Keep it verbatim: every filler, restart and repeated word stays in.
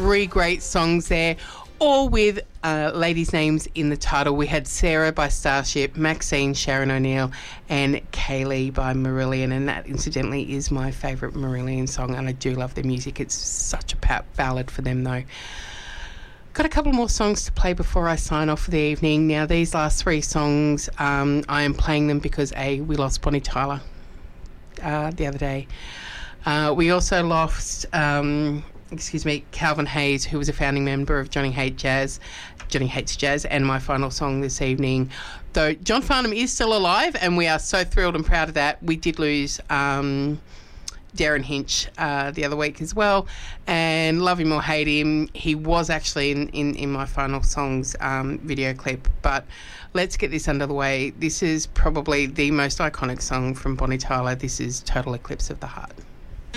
three great songs there, all with uh, ladies' names in the title. We had Sarah by Starship, Maxine, Sharon O'Neill, and Kaylee by Marillion, and that, incidentally, is my favourite Marillion song, and I do love their music. It's such a pop ballad for them, though. Got a couple more songs to play before I sign off for the evening. Now, these last three songs, um, I am playing them because, A, we lost Bonnie Tyler uh, the other day. Uh, we also lost... Um, excuse me, Calvin Hayes, who was a founding member of Johnny Hate Jazz, Johnny Hates Jazz, and my final song this evening. Though John Farnham is still alive, and we are so thrilled and proud of that. We did lose um, Darren Hinch uh, the other week as well, and love him or hate him, he was actually in, in, in my final song's um, video clip. But let's get this under the way. This is probably the most iconic song from Bonnie Tyler. This is Total Eclipse of the Heart.